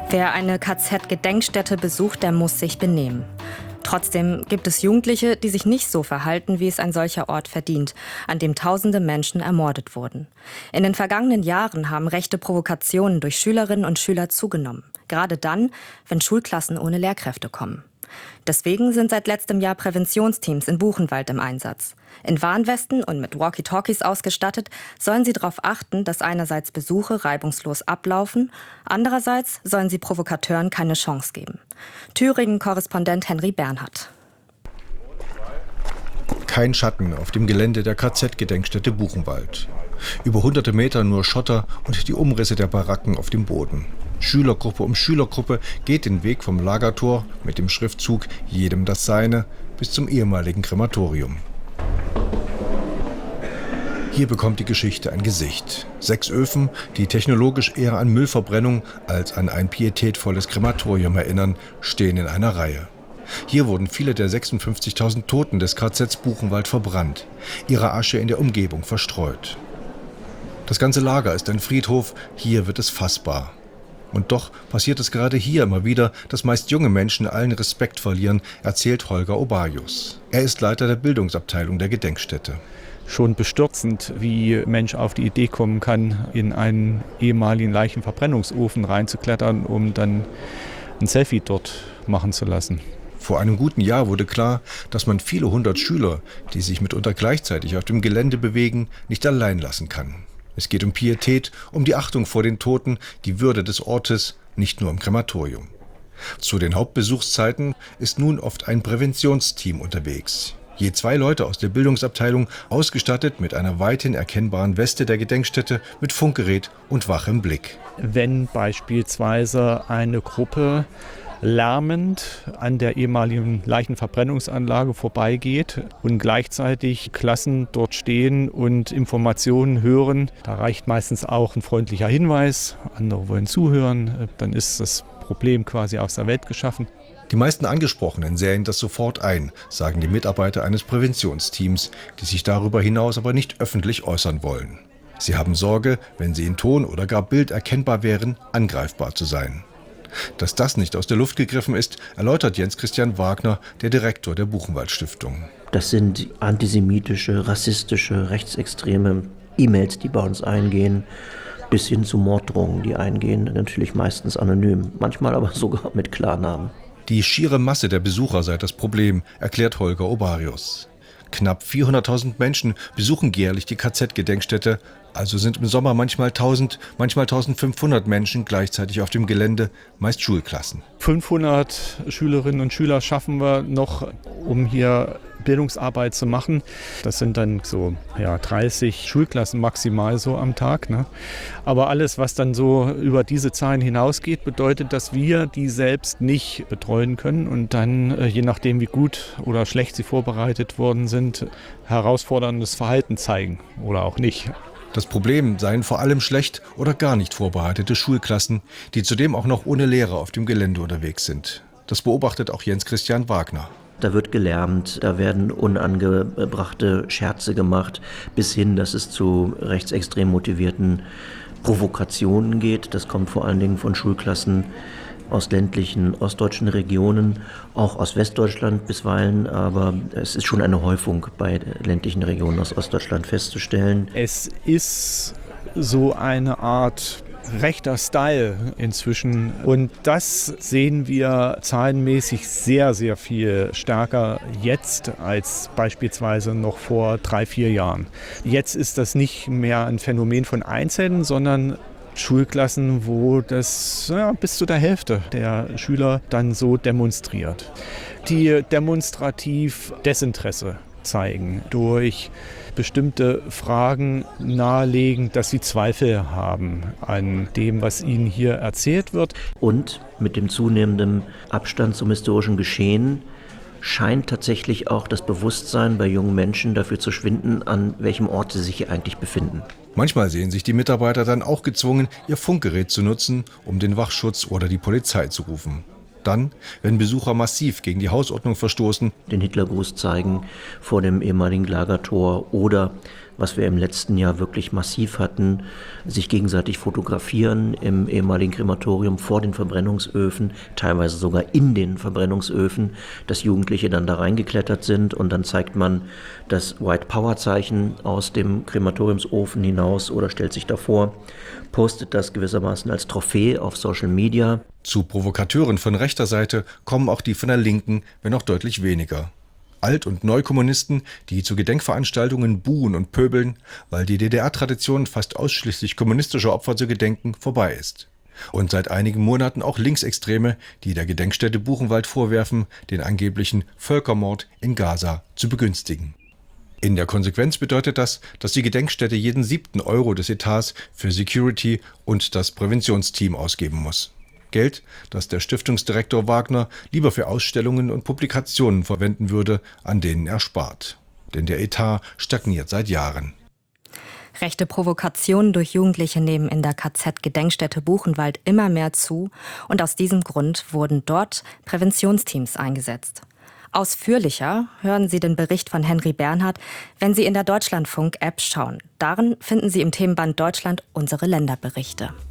Wer eine KZ-Gedenkstätte besucht, der muss sich benehmen. Trotzdem gibt es Jugendliche, die sich nicht so verhalten, wie es ein solcher Ort verdient, an dem tausende Menschen ermordet wurden. In den vergangenen Jahren haben rechte Provokationen durch Schülerinnen und Schüler zugenommen. Gerade dann, wenn Schulklassen ohne Lehrkräfte kommen. Deswegen sind seit letztem Jahr Präventionsteams in Buchenwald im Einsatz. In Warnwesten und mit Walkie-Talkies ausgestattet, sollen sie darauf achten, dass einerseits Besuche reibungslos ablaufen, andererseits sollen sie Provokateuren keine Chance geben. Thüringen-Korrespondent Henry Bernhard. Kein Schatten auf dem Gelände der KZ-Gedenkstätte Buchenwald. Über hunderte Meter nur Schotter und die Umrisse der Baracken auf dem Boden. Schülergruppe um Schülergruppe geht den Weg vom Lagertor mit dem Schriftzug „Jedem das Seine" bis zum ehemaligen Krematorium. Hier bekommt die Geschichte ein Gesicht. 6 Öfen, die technologisch eher an Müllverbrennung als an ein pietätvolles Krematorium erinnern, stehen in einer Reihe. Hier wurden viele der 56.000 Toten des KZs Buchenwald verbrannt, ihre Asche in der Umgebung verstreut. Das ganze Lager ist ein Friedhof, hier wird es fassbar. Und doch passiert es gerade hier immer wieder, dass meist junge Menschen allen Respekt verlieren, erzählt Holger Obarius. Er ist Leiter der Bildungsabteilung der Gedenkstätte. Schon bestürzend, wie ein Mensch auf die Idee kommen kann, in einen ehemaligen Leichenverbrennungsofen reinzuklettern, um dann ein Selfie dort machen zu lassen. Vor einem guten Jahr wurde klar, dass man viele hundert Schüler, die sich mitunter gleichzeitig auf dem Gelände bewegen, nicht allein lassen kann. Es geht um Pietät, um die Achtung vor den Toten, die Würde des Ortes, nicht nur im Krematorium. Zu den Hauptbesuchszeiten ist nun oft ein Präventionsteam unterwegs. Je 2 Leute aus der Bildungsabteilung, ausgestattet mit einer weithin erkennbaren Weste der Gedenkstätte mit Funkgerät und wachem Blick. Wenn beispielsweise eine Gruppe lärmend an der ehemaligen Leichenverbrennungsanlage vorbeigeht und gleichzeitig Klassen dort stehen und Informationen hören. Da reicht meistens auch ein freundlicher Hinweis, andere wollen zuhören, dann ist das Problem quasi aus der Welt geschaffen. Die meisten Angesprochenen sähen das sofort ein, sagen die Mitarbeiter eines Präventionsteams, die sich darüber hinaus aber nicht öffentlich äußern wollen. Sie haben Sorge, wenn sie in Ton oder gar Bild erkennbar wären, angreifbar zu sein. Dass das nicht aus der Luft gegriffen ist, erläutert Jens Christian Wagner, der Direktor der Buchenwald-Stiftung. Das sind antisemitische, rassistische, rechtsextreme E-Mails, die bei uns eingehen, bis hin zu Morddrohungen, die eingehen, natürlich meistens anonym, manchmal aber sogar mit Klarnamen. Die schiere Masse der Besucher sei das Problem, erklärt Holger Obarius. Knapp 400.000 Menschen besuchen jährlich die KZ-Gedenkstätte, also sind im Sommer manchmal 1.000, manchmal 1.500 Menschen gleichzeitig auf dem Gelände, meist Schulklassen. 500 Schülerinnen und Schüler schaffen wir noch, um hier Bildungsarbeit zu machen. Das sind dann so 30 Schulklassen maximal so am Tag. Ne? Aber alles, was dann so über diese Zahlen hinausgeht, bedeutet, dass wir die selbst nicht betreuen können und dann, je nachdem wie gut oder schlecht sie vorbereitet worden sind, herausforderndes Verhalten zeigen oder auch nicht. Das Problem seien vor allem schlecht oder gar nicht vorbereitete Schulklassen, die zudem auch noch ohne Lehrer auf dem Gelände unterwegs sind. Das beobachtet auch Jens Christian Wagner. Da wird gelärmt, da werden unangebrachte Scherze gemacht, bis hin, dass es zu rechtsextrem motivierten Provokationen geht. Das kommt vor allen Dingen von Schulklassen aus ländlichen, ostdeutschen Regionen, auch aus Westdeutschland bisweilen, aber es ist schon eine Häufung bei ländlichen Regionen aus Ostdeutschland festzustellen. Es ist so eine Art rechter Style inzwischen und das sehen wir zahlenmäßig sehr, sehr viel stärker jetzt als beispielsweise noch vor 3-4 Jahren. Jetzt ist das nicht mehr ein Phänomen von Einzelnen, sondern Schulklassen, wo das bis zu der Hälfte der Schüler dann so demonstriert. Die demonstrativ Desinteresse zeigen, durch bestimmte Fragen nahelegen, dass sie Zweifel haben an dem, was ihnen hier erzählt wird. Und mit dem zunehmenden Abstand zum historischen Geschehen scheint tatsächlich auch das Bewusstsein bei jungen Menschen dafür zu schwinden, an welchem Ort sie sich hier eigentlich befinden. Manchmal sehen sich die Mitarbeiter dann auch gezwungen, ihr Funkgerät zu nutzen, um den Wachschutz oder die Polizei zu rufen. Dann, wenn Besucher massiv gegen die Hausordnung verstoßen, den Hitlergruß zeigen vor dem ehemaligen Lagertor oder was wir im letzten Jahr wirklich massiv hatten, sich gegenseitig fotografieren im ehemaligen Krematorium vor den Verbrennungsöfen, teilweise sogar in den Verbrennungsöfen, dass Jugendliche dann da reingeklettert sind und dann zeigt man das White Power Zeichen aus dem Krematoriumsofen hinaus oder stellt sich davor, postet das gewissermaßen als Trophäe auf Social Media. Zu Provokateuren von rechter Seite kommen auch die von der Linken, wenn auch deutlich weniger. Alt- und Neukommunisten, die zu Gedenkveranstaltungen buhen und pöbeln, weil die DDR-Tradition fast ausschließlich kommunistischer Opfer zu gedenken vorbei ist. Und seit einigen Monaten auch Linksextreme, die der Gedenkstätte Buchenwald vorwerfen, den angeblichen Völkermord in Gaza zu begünstigen. In der Konsequenz bedeutet das, dass die Gedenkstätte jeden 7. Euro des Etats für Security und das Präventionsteam ausgeben muss. Geld, das der Stiftungsdirektor Wagner lieber für Ausstellungen und Publikationen verwenden würde, an denen er spart. Denn der Etat stagniert seit Jahren. Rechte Provokationen durch Jugendliche nehmen in der KZ-Gedenkstätte Buchenwald immer mehr zu und aus diesem Grund wurden dort Präventionsteams eingesetzt. Ausführlicher hören Sie den Bericht von Henry Bernhard, wenn Sie in der Deutschlandfunk-App schauen. Darin finden Sie im Themenband Deutschland unsere Länderberichte.